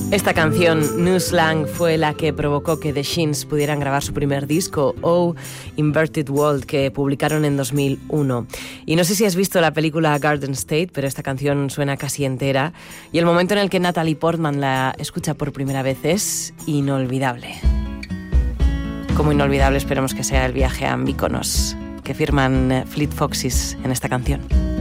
Esta canción, New Slang, fue la que provocó que The Shins pudieran grabar su primer disco, Oh Inverted World, que publicaron en 2001. Y no sé si has visto la película Garden State, pero esta canción suena casi entera. Y el momento en el que Natalie Portman la escucha por primera vez es inolvidable. Como inolvidable esperemos que sea el viaje a Mykonos que firman Fleet Foxes en esta canción.